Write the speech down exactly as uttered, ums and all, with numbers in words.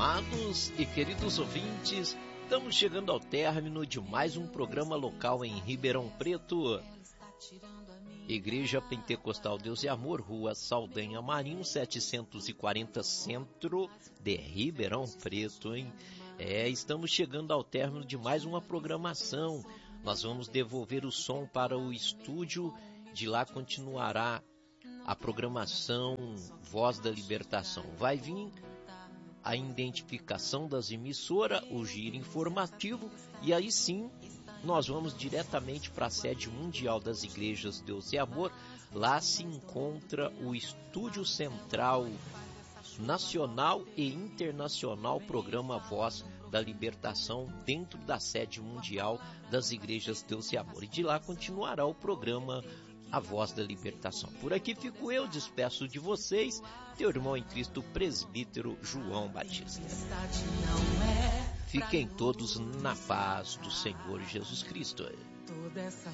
Amados e queridos ouvintes, estamos chegando ao término de mais um programa local em Ribeirão Preto. Igreja Pentecostal Deus e Amor, Rua Saldanha Marinho, setecentos e quarenta, Centro de Ribeirão Preto, hein? É, estamos chegando ao término de mais uma programação. Nós vamos devolver o som para o estúdio. De lá continuará a programação Voz da Libertação. Vai vir a identificação das emissoras, o giro informativo, e aí sim nós vamos diretamente para a sede mundial das igrejas Deus e Amor. Lá se encontra o Estúdio Central Nacional e Internacional Programa Voz da Libertação, dentro da sede mundial das igrejas Deus e Amor. E de lá continuará o programa A Voz da Libertação. Por aqui fico eu, despeço de vocês, teu irmão em Cristo, presbítero João Batista. Fiquem todos na paz do Senhor Jesus Cristo. Toda essa